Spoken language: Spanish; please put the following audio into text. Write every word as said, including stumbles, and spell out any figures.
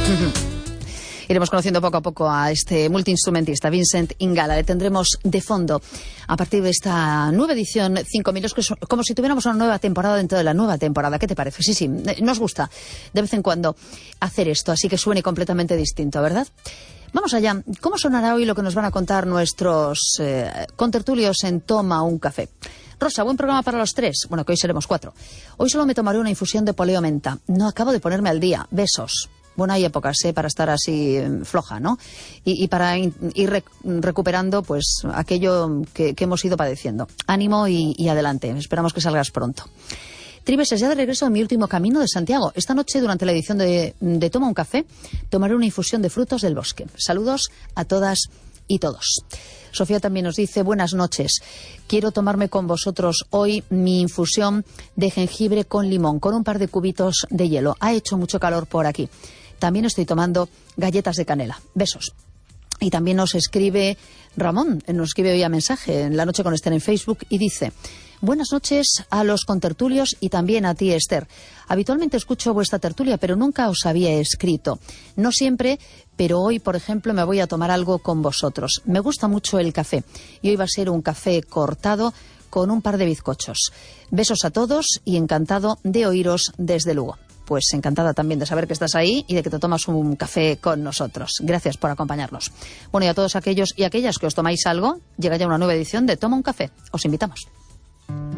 Iremos conociendo poco a poco a este multiinstrumentista, Vincent Ingala. Le tendremos de fondo a partir de esta nueva edición cinco minutos, que es como si tuviéramos una nueva temporada dentro de la nueva temporada. ¿Qué te parece? Sí, sí, nos gusta de vez en cuando hacer esto, así que suene completamente distinto, ¿verdad? Vamos allá. ¿Cómo sonará hoy lo que nos van a contar nuestros eh, contertulios en Toma un Café? Rosa, buen programa para los tres. Bueno, que hoy seremos cuatro. Hoy solo me tomaré una infusión de poleo menta. No acabo de ponerme al día. Besos. Bueno, hay épocas, ¿eh? Para estar así eh, floja, ¿no? Y, y para in, ir rec, recuperando, pues, aquello que, que hemos ido padeciendo. Ánimo y, y adelante. Esperamos que salgas pronto. Tribes, es ya de regreso a mi último camino de Santiago. Esta noche, durante la edición de, de Toma un Café, tomaré una infusión de frutos del bosque. Saludos a todas y todos. Sofía también nos dice, buenas noches. Quiero tomarme con vosotros hoy mi infusión de jengibre con limón, con un par de cubitos de hielo. Ha hecho mucho calor por aquí. También estoy tomando galletas de canela. Besos. Y también nos escribe Ramón, nos escribe vía mensaje en la noche con Esther en Facebook y dice, buenas noches a los contertulios y también a ti, Esther. Habitualmente escucho vuestra tertulia, pero nunca os había escrito. No siempre, pero hoy, por ejemplo, me voy a tomar algo con vosotros. Me gusta mucho el café y hoy va a ser un café cortado con un par de bizcochos. Besos a todos y encantado de oíros desde Lugo. Pues encantada también de saber que estás ahí y de que te tomas un café con nosotros. Gracias por acompañarnos. Bueno, y a todos aquellos y aquellas que os tomáis algo, llega ya una nueva edición de Toma un Café. Os invitamos.